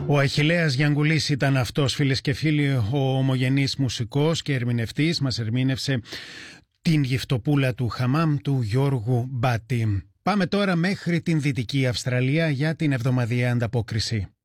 Ο Αχιλλέας Γιανγκουλής ήταν αυτός, φίλες και φίλοι, ο ομογενής μουσικός και ερμηνευτής. Μας ερμήνευσε την Γυφτοπούλα του Χαμάμ του Γιώργου Μπάτη. Πάμε τώρα μέχρι την Δυτική Αυστραλία για την εβδομαδιαία ανταπόκριση.